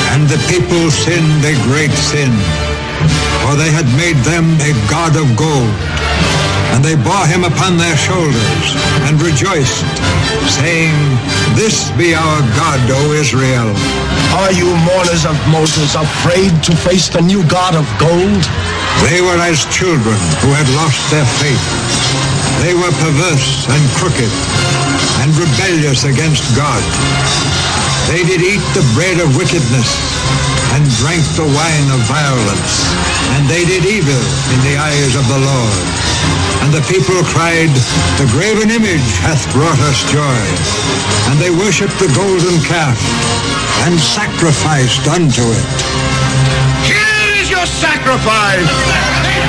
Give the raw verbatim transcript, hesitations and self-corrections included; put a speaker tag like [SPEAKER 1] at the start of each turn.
[SPEAKER 1] And the people sinned a great sin, for they had made them a god of gold. And they bore him upon their shoulders, and rejoiced, saying, This be our God, O Israel.
[SPEAKER 2] Are you mourners of Moses afraid to face the new God of gold?
[SPEAKER 1] They were as children who had lost their faith. They were perverse and crooked, and rebellious against God. They did eat the bread of wickedness, and drank the wine of violence, and they did evil in the eyes of the Lord. And the people cried, The graven image hath brought us joy. And they worshipped the golden calf, and sacrificed unto it.
[SPEAKER 2] Here is your sacrifice!